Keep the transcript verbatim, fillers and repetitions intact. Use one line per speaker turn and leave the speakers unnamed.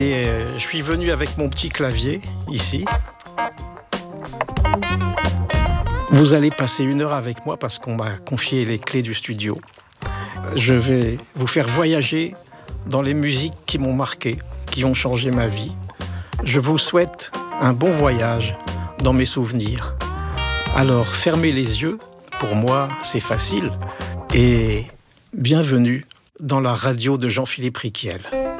Et euh, je suis venu avec mon petit clavier, ici. Vous allez passer une heure avec moi parce qu'on m'a confié les clés du studio. Je vais vous faire voyager dans les musiques qui m'ont marqué, qui ont changé ma vie. Je vous souhaite un bon voyage dans mes souvenirs. Alors, fermez les yeux, pour moi, c'est facile. Et bienvenue dans la radio de Jean-Philippe Rykiel.